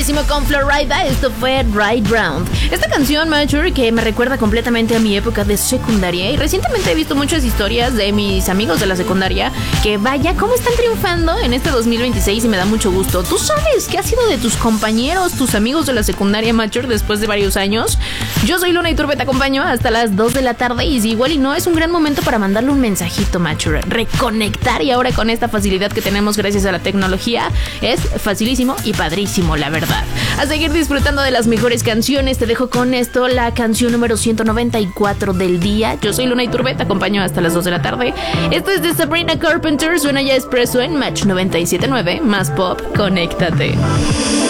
Facilísimo con Florida, esto fue Right Round. Esta canción, Mature, que me recuerda completamente a mi época de secundaria. Y recientemente he visto muchas historias de mis amigos de la secundaria que vaya, cómo están triunfando en este 2026 y me da mucho gusto. ¿Tú sabes qué ha sido de tus compañeros, tus amigos de la secundaria, Mature, después de varios años? Yo soy Luna Iturbe, te acompaño hasta las 2 de la tarde y si igual y no, es un gran momento para mandarle un mensajito, Mature. Reconectar, y ahora con esta facilidad que tenemos gracias a la tecnología es facilísimo y padrísimo, la verdad. A seguir disfrutando de las mejores canciones, te dejo con esto, la canción número 194 del día. Yo soy Luna Iturbe, te acompaño hasta las 2 de la tarde. Esto es de Sabrina Carpenter, suena ya Expresso en Match 97.9, más pop, conéctate.